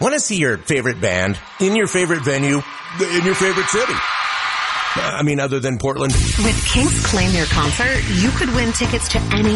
Want to see your favorite band in your favorite venue in your favorite city? Other than Portland. With Kinks Claim Your Concert, you could win tickets to any